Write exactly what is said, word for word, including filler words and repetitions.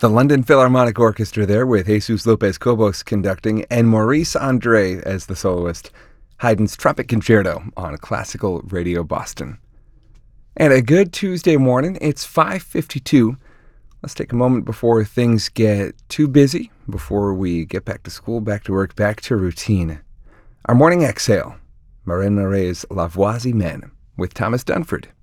The London Philharmonic Orchestra there with Jesus Lopez Cobos conducting and Maurice Andre as the soloist. Haydn's Trumpet Concerto on Classical Radio Boston. And a good Tuesday morning. It's five fifty-two. Let's take a moment before things get too busy, before we get back to school, back to work, back to routine. Our morning exhale, Marin Noret's La Voix Humaine with Thomas Dunford.